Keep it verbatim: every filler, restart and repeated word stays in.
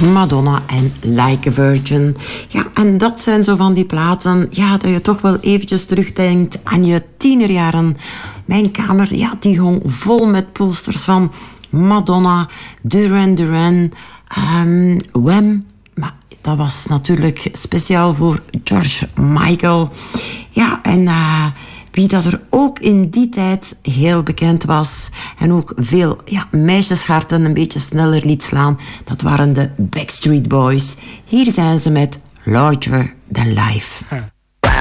Madonna en Like a Virgin. Ja, en dat zijn zo van die platen, ja, dat je toch wel eventjes terugdenkt aan je tienerjaren. Mijn kamer, ja, die hong vol met posters van Madonna, Duran Duran, um, Wham. Maar dat was natuurlijk speciaal voor George Michael. Ja, en uh, wie dat er ook in die tijd heel bekend was en ook veel ja, meisjesharten een beetje sneller liet slaan, dat waren de Backstreet Boys. Hier zijn ze met Larger Than Life.